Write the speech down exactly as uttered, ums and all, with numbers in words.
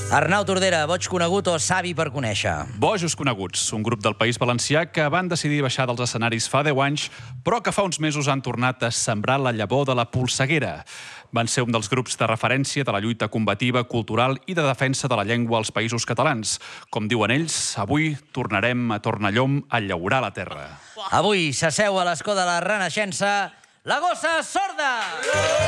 Arnau Tordera, boig conegut o savi per conèixer? Bojos coneguts, un grup del País Valencià que van decidir baixar dels escenaris fa deu anys, però que fa uns mesos han tornat a sembrar la llavor de la polseguera. Van ser un dels grups de referència de la lluita combativa, cultural i de defensa de la llengua als Països Catalans. Com diuen ells, avui tornarem a Tornallom a llaurar la terra. Avui s'asseu a l'escó de la Renaixença la gossa sorda!